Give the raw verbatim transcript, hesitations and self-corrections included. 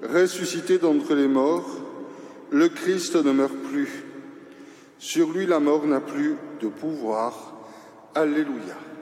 ressuscité d'entre les morts, le Christ ne meurt plus. Sur lui, la mort n'a plus de pouvoir. Alléluia.